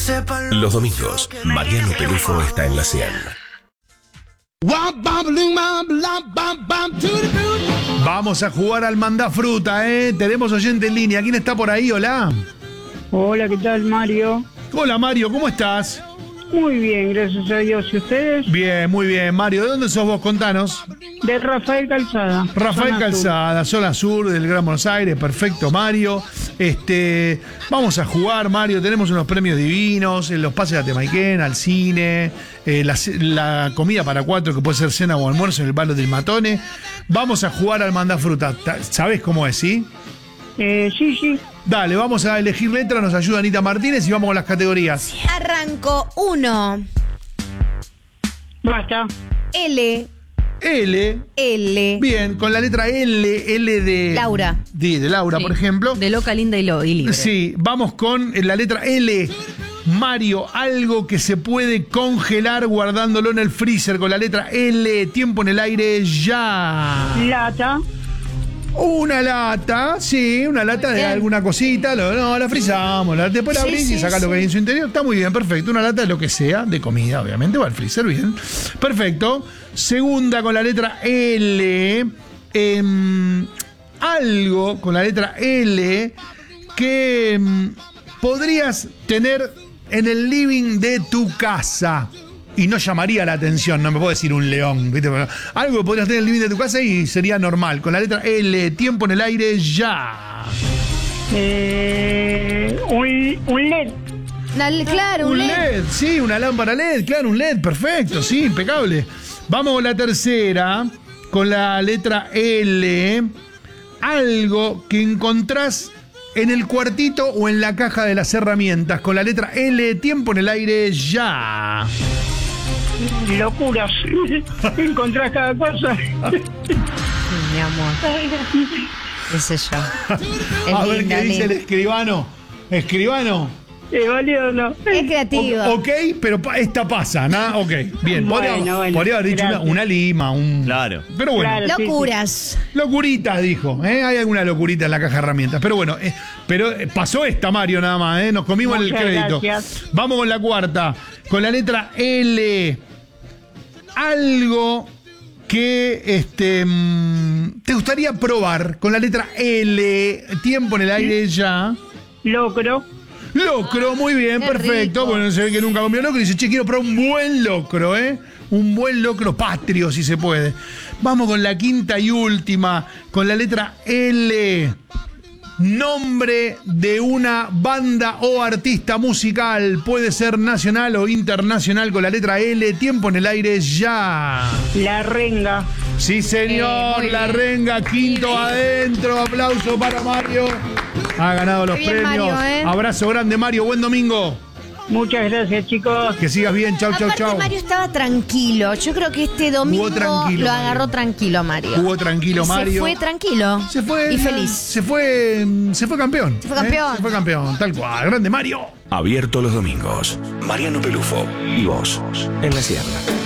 Los domingos, Mariano Pelufo está en la 100. Vamos a jugar al Mandá Fruta, ¿eh? Tenemos oyente en línea. ¿Quién está por ahí? Hola. Hola, ¿qué tal, Mario? Hola, Mario, ¿cómo estás? Muy bien, gracias a Dios. ¿Y ustedes? Bien, muy bien. Mario, ¿de dónde sos vos? Contanos. De Rafael Calzada. Rafael zona Calzada, zona sur del Gran Buenos Aires. Perfecto, Mario. Vamos a jugar, Mario. Tenemos unos premios divinos, los pases a Temayquén, al cine, la comida para 4, que puede ser cena o almuerzo en el Palo del Matone. Vamos a jugar al Mandá Fruta. ¿Sabés cómo es, sí? Sí. Dale, vamos a elegir letra, nos ayuda Anita Martínez y vamos con las categorías. Arranco. 1. Basta. L. L. Bien, con la letra L de... Laura. De Laura, Sí, por ejemplo. De loca, linda y libre. Sí, vamos con la letra L. Mario, algo que se puede congelar guardándolo en el freezer con la letra L. Tiempo en el aire, ya. Lata. Una lata, sí, una lata de Bien. alguna cosita, la frizamos, después la abrís y sacás lo que hay en su interior, está muy bien, perfecto, una lata de lo que sea, de comida, obviamente, va al freezer, bien, perfecto. Segunda con la letra L, algo con la letra L que podrías tener en el living de tu casa. Y no llamaría la atención, no me puedo decir un león, ¿viste? Algo que podrías tener en el living de tu casa y sería normal. Con la letra L, tiempo en el aire, ya. Un LED. Claro, un LED. Sí, una lámpara LED, claro, un LED, perfecto, sí, impecable. Vamos con la tercera, con la letra L. Algo que encontrás en el cuartito o en la caja de las herramientas. Con la letra L, tiempo en el aire, ya. Locuras. Encontrás cada cosa. Sí, mi amor. Qué sé yo. A ver linda, qué dice el linda. escribano. Escribano. ¿Es válido o no? Es creativa. Ok, pero esta pasa, ¿no? Ok, bien. Bueno, Podría haber dicho gracias. una lima, Claro. Pero bueno, Claro. Locuras. locuritas, dijo. Hay alguna locurita en la caja de herramientas. Pero bueno, pasó esta, Mario, nada más. Nos comimos el Muchas crédito. gracias. Vamos con la cuarta. Con la letra L. Algo que te gustaría probar. Con la letra L. Tiempo en el aire, ya. Locro. Locro, muy bien, Qué perfecto. rico. Bueno, se ve que nunca comió locro y dice, che, quiero probar un buen locro, ¿eh? Un buen locro patrio, si se puede. Vamos con la quinta y última, con la letra L. Nombre de una banda o artista musical. Puede ser nacional o internacional con la letra L. Tiempo en el aire, ya. La Renga. Sí, señor, muy la bien. renga, quinto adentro. Aplauso para Mario. Ha ganado los Qué bien, premios. Mario, ¿eh? Abrazo grande, Mario. Buen domingo. Muchas gracias, chicos. Que sigas bien. Chau, chau, Aparte, chau. Mario estaba tranquilo. Yo creo que este domingo tranquilo, lo Mario. agarró tranquilo, Mario. Jugó tranquilo, Y Mario. Se fue tranquilo. Se fue y feliz. Se fue campeón. Se fue campeón. Se fue campeón, tal cual. Grande Mario. Abierto los domingos, Mariano Pelufo y vos en la 100.